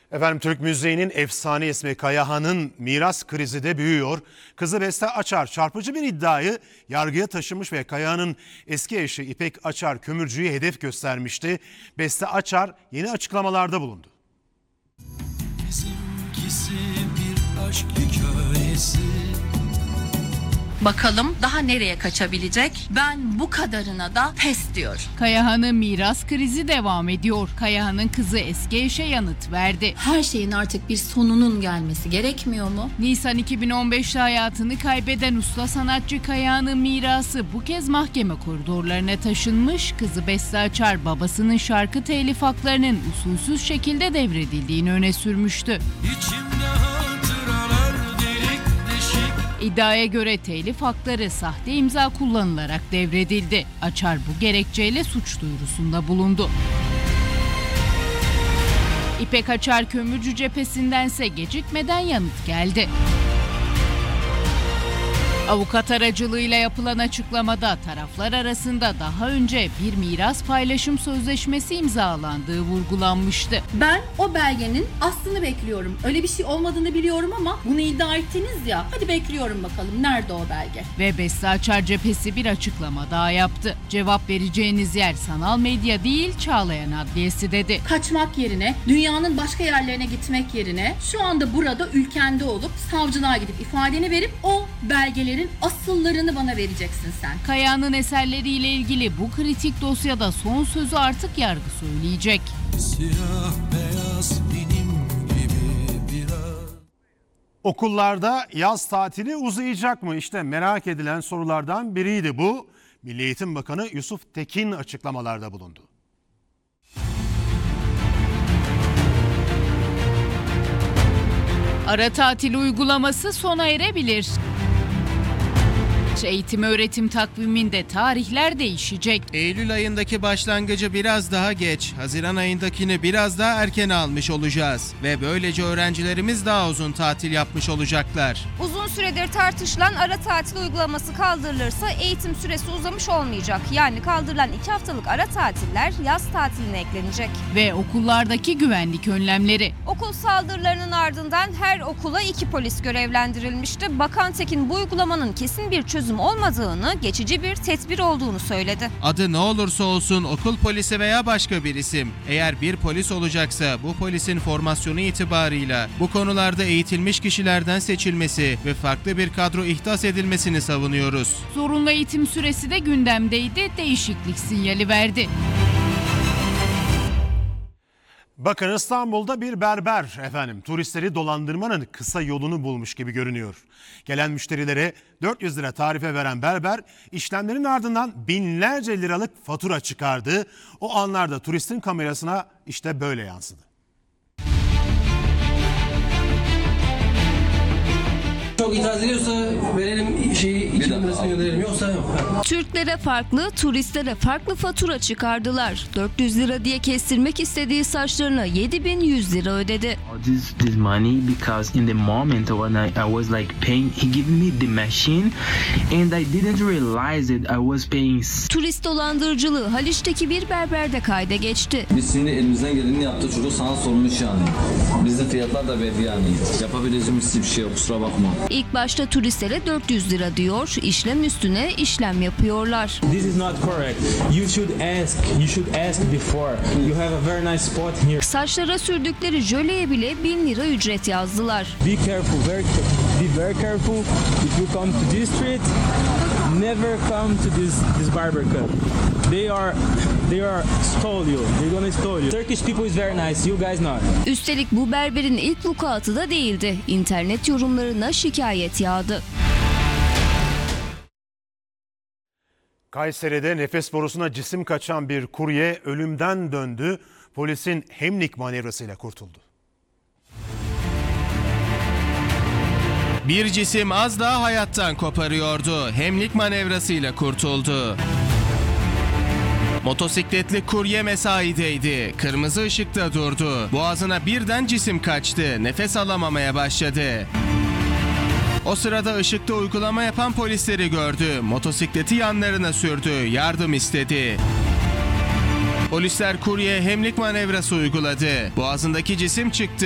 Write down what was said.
Efendim, Türk müziğinin efsane ismi Kayahan'ın miras krizi de büyüyor. Kızı Beste Açar çarpıcı bir iddiayı yargıya taşımış ve Kayahan'ın eski eşi İpek Açar Kömürcü'yü hedef göstermişti. Beste Açar yeni açıklamalarda bulundu. Bizimkisi bir aşk hikayesi. Bakalım daha nereye kaçabilecek? Ben bu kadarına da pes diyor. Kayahan'ın miras krizi devam ediyor. Kayahan'ın kızı eski eşe yanıt verdi. Her şeyin artık bir sonunun gelmesi gerekmiyor mu? Nisan 2015'te hayatını kaybeden usta sanatçı Kayahan'ın mirası bu kez mahkeme koridorlarına taşınmış. Kızı Beste Açar babasının şarkı telif haklarının usulsüz şekilde devredildiğini öne sürmüştü. İçimde hatıralar delik deşik. İddiaya göre telif hakları sahte imza kullanılarak devredildi. Açar bu gerekçeyle suç duyurusunda bulundu. İpek Açar Kömürcü cephesindense gecikmeden yanıt geldi. Avukat aracılığıyla yapılan açıklamada taraflar arasında daha önce bir miras paylaşım sözleşmesi imzalandığı vurgulanmıştı. Ben o belgenin aslını bekliyorum. Öyle bir şey olmadığını biliyorum ama bunu iddia ettiniz ya. Hadi bekliyorum bakalım nerede o belge? Ve Beste Açar cephesi bir açıklama daha yaptı. Cevap vereceğiniz yer sanal medya değil Çağlayan Adliyesi dedi. Kaçmak yerine, dünyanın başka yerlerine gitmek yerine şu anda burada ülkende olup savcılığa gidip ifadeni verip o belgeleri asıllarını bana vereceksin sen. Kayahan'ın eserleriyle ilgili bu kritik dosyada son sözü artık yargı söyleyecek. Siyah beyaz benim gibi biraz. Okullarda yaz tatili uzayacak mı? İşte merak edilen sorulardan biriydi bu. Milli Eğitim Bakanı Yusuf Tekin açıklamalarda bulundu. Ara tatil uygulaması sona erebilir. Eğitim öğretim takviminde tarihler değişecek. Eylül ayındaki başlangıcı biraz daha geç, Haziran ayındakini biraz daha erken almış olacağız ve böylece öğrencilerimiz daha uzun tatil yapmış olacaklar. Uzun süredir tartışılan ara tatil uygulaması kaldırılırsa eğitim süresi uzamış olmayacak. Yani kaldırılan 2 haftalık ara tatiller yaz tatiline eklenecek. Ve okullardaki güvenlik önlemleri. Okul saldırılarının ardından her okula 2 polis görevlendirilmişti. Bakan Tekin bu uygulamanın kesin bir çözüm olmadığını, geçici bir tedbir olduğunu söyledi. Adı ne olursa olsun okul polisi veya başka bir isim. Eğer bir polis olacaksa bu polisin formasyonu itibarıyla bu konularda eğitilmiş kişilerden seçilmesi ve farklı bir kadro ihdas edilmesini savunuyoruz. Zorunlu eğitim süresi de gündemdeydi, değişiklik sinyali verdi. Bakın, İstanbul'da bir berber turistleri dolandırmanın kısa yolunu bulmuş gibi görünüyor. Gelen müşterilere 400 lira tarife veren berber işlemlerin ardından binlerce liralık fatura çıkardı. O anlarda turistin kamerasına işte böyle yansıdı. Çok itiraz ediyorsa verelim şeyi 2000 lirasını gönderelim, yoksa yok. Türklere farklı, turistlere farklı fatura çıkardılar. 400 lira diye kestirmek istediği saçlarına 7100 lira ödedi. This money because in the moment when I was like paying, he gave me the machine and I didn't realize that I was paying. Turist dolandırıcılığı Haliç'teki bir berberde kayda geçti. Biz şimdi elimizden geleni yaptık, çocuk sana sormuş yani. Bizim fiyatlar da belli yani. Yapabileceğimiz bir şey yok, kusura bakma. İlk başta turistlere 400 lira diyor, işlem üstüne işlem yapıyorlar. This is not correct. You should ask before. You have a very nice spot here. Saçlara sürdükleri jöleye bile 1000 lira ücret yazdılar. Be careful, be very careful. If you come to this street, never come to this barber cut. They are stole you. They're gonna stole you. Turkish people is very nice. You guys know. Üstelik bu berberin ilk vukuatı da değildi. İnternet yorumlarına şikayet yağdı. Kayseri'de nefes borusuna cisim kaçan bir kurye ölümden döndü. Polisin hemlik manevrasıyla kurtuldu. Bir cisim az daha hayattan koparıyordu. Hemlik manevrasıyla kurtuldu. Motosikletli kurye mesaideydi. Kırmızı ışıkta durdu. Boğazına birden cisim kaçtı. Nefes alamamaya başladı. O sırada ışıkta uygulama yapan polisleri gördü. Motosikleti yanlarına sürdü. Yardım istedi. Polisler kuryeye hemlik manevrası uyguladı. Boğazındaki cisim çıktı.